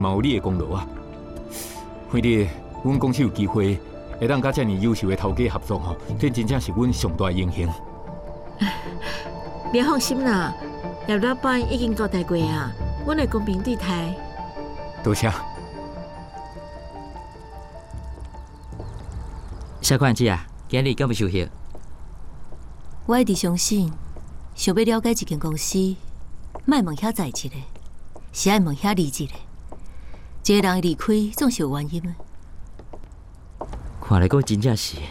嘛有你的功劳啊。兄弟，阮公司有机会会当甲遮尔优秀的头家合作吼，这真正是阮上大的荣幸。 别放心啦，叶老板已经交代过啊，阮会公平对待。 多谢。 小款姐啊，今日敢要休息？ 我一直相信，想要了解一间公司，莫问遐在一个，是爱问遐利一个。一个人离开总是有原因的。 看来讲真正是，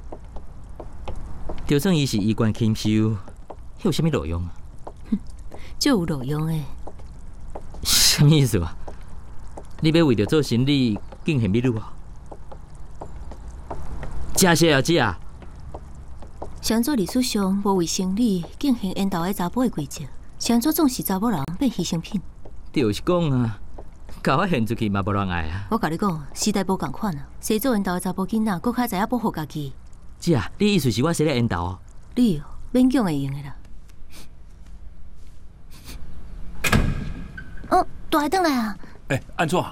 就算伊是医官禽兽，有啥物路用啊？ 就有路用的。 啥物意思啊？你要为着做生意敬献秘鲁啊？真谢啊，姐啊！ 谁做历史上无为生理敬献缘投的查甫的规则？谁做总是查某人变牺牲品？ 就是讲啊，甲我献出去嘛无人爱啊！ 我甲你讲，时代无共款啊，谁做缘投的查甫囡仔，搁较知影保护家己。 姐啊，你意思是我写咧缘投哦？ 你哦，勉强会用的啦。哦，大下转来啊！ 安怎？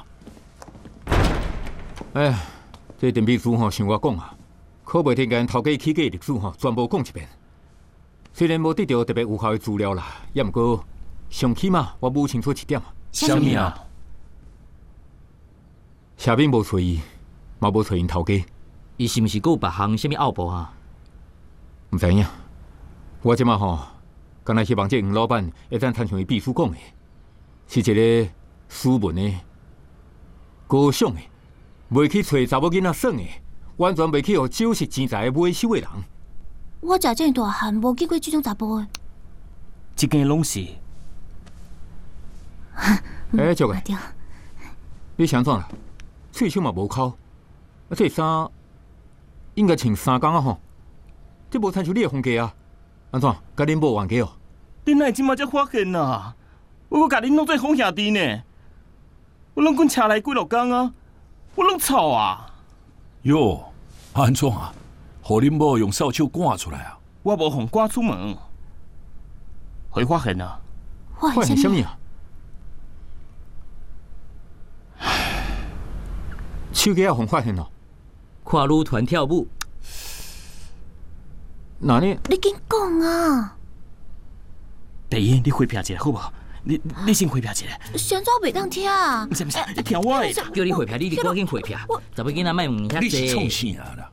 这陈秘书像我讲啊。可袂听间头家起家历史全部讲一遍。虽然无得到特别有效的资料啦，也毋过上起码我摸清楚一点。 啥物啊？ 下面无找伊，嘛无找因头家。 伊是毋是阁有别项啥物拗步啊？ 毋知影。我即马敢若希望这黄老板会当参像伊秘书讲的，是一个斯文的、高尚的，袂去找查某囡仔耍的。完全袂去互酒是钱财买手的人。 我食这大汉，无见过这种查甫的。 这间拢是。 足个，你想怎啦？喙手嘛无抠，这衫应该穿3工啊吼。这无参像你的风格啊。安怎？甲恁某冤家哦？ 你哪会即马才发现啊？我阁甲恁拢做好兄弟呢。我拢滚车来几落工啊，我拢臭啊！ 哟，安怎啊？互恁某用扫帚赶出来啊？ 我无互赶出门，会发现啊？ 发现什么啊？手机也互发现了。 看女团跳舞。 那你紧讲啊！ 第一，你回避一下好不好？你先回避一下。 谁怎袂当听啊？ 唔是，你听我的。 叫你回避，你赶紧回避。查某囡仔莫问遐你是创济。 啥啦？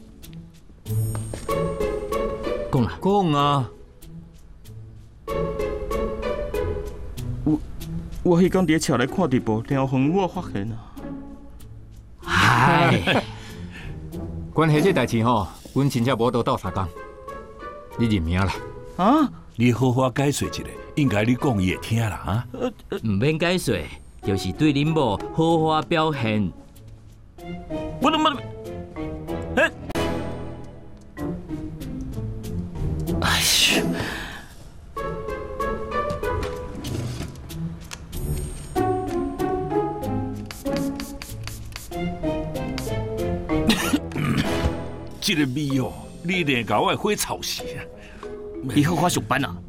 讲啦， 讲啊！ 我迄天伫车来看直播，然后互我发现啊。 唉， 关系这代志阮真正无斗3工，你认命啦。 啊？ 你好好解释一下，应该你讲伊会听啦啊！ 唔免解说，就是对恁某好好表现。 我哎呦！ 这个味哦，你连搞我火臭死啊！ 以后我上班啊！